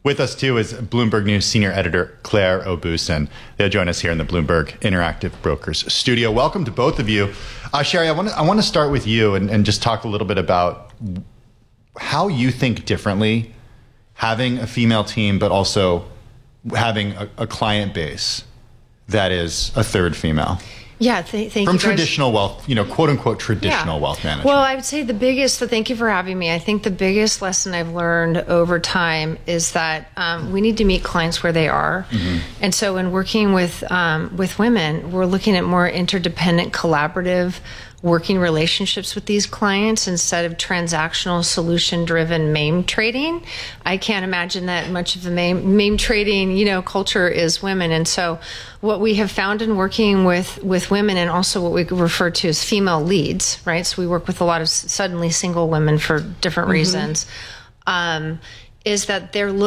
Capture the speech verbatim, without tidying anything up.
With us, too, is Bloomberg News senior editor Claire O'Busen. They'll join us here in the Bloomberg Interactive Brokers studio. Welcome to both of you. Uh, Sherry, I want to I want to start with you and, and just talk a little bit about how you think differently having a female team, but also having a, a client base that is a third female. Yeah, th- thank From you. From traditional wealth, you know, quote unquote traditional yeah. wealth management. Well, I would say the biggest, so thank you for having me. I think the biggest lesson I've learned over time is that um, we need to meet clients where they are. Mm-hmm. And so in working with um, with women, we're looking at more interdependent, collaborative working relationships with these clients instead of transactional solution-driven MAME trading. I can't imagine that much of the MAME, MAME trading, you know, culture is women. And so what we have found in working with, with women, and also what we refer to as female leads, right? So we work with a lot of suddenly single women for different mm-hmm. reasons, um, is that they're looking